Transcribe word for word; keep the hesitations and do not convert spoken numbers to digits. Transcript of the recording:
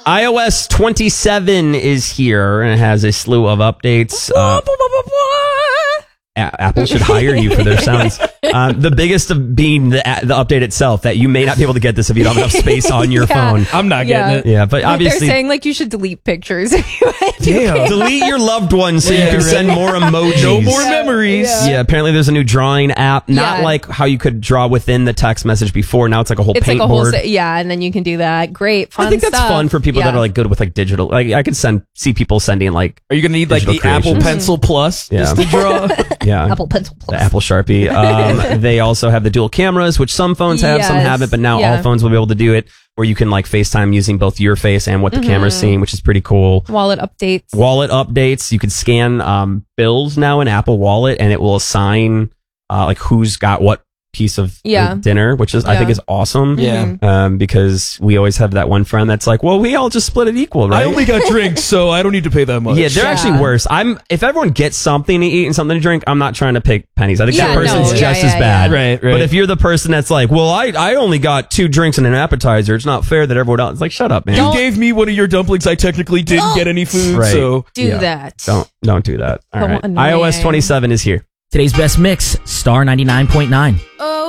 iOS twenty-seven is here and it has a slew of updates. Uh, A- Apple should hire you for their sounds. Um, the biggest of being the the update itself, that you may not be able to get this if you don't have enough space on your Yeah. phone. I'm not Yeah. getting it. Yeah, but Like obviously, they're saying like you should delete pictures. if you want to. Damn. delete your loved ones so you Yeah, can right. send more emojis. No more Yeah, memories. yeah. Yeah, apparently there's a new drawing app. Not Yeah. like how you could draw within the text message before. Now it's like a whole It's paint like a whole board. se- yeah, and then you can do that. Great, fun I think that's stuff. fun for people that Yeah. are like good with like digital. Like I could send see people sending like Are you gonna need like the Digital Apple creations. Pencil Plus Yeah. just to draw? yeah Apple Pencil Plus. the Apple Sharpie. Um, they also have the dual cameras, which some phones have, some Yes. haven't, but now Yeah. all phones will be able to do it, where you can like FaceTime using both your face and what the camera's Mm-hmm. seeing, which is pretty cool. Wallet updates. Wallet updates. You can scan um, bills now in Apple Wallet, and it will assign uh, like who's got what piece of Yeah. uh, dinner, which is I Yeah. think is awesome. Yeah. Um, because we always have that one friend that's like, well, we all just split it equal, right? I only got drinks, so I don't need to pay that much. Yeah, they're Yeah. actually worse. I'm if everyone gets something to eat and something to drink, I'm not trying to pick pennies. I think Yeah, that person's no, just yeah, as yeah, bad. yeah. Right, right. But if you're the person that's like, well, I I only got two drinks and an appetizer, it's not fair that everyone else. It's like, shut up, man. You Don't- gave me one of your dumplings. I technically didn't get any food, Right. so Do Yeah. that. Don't don't do that. All So right. annoying. iOS twenty-seven is here. Today's best mix, Star ninety-nine point nine. Oh.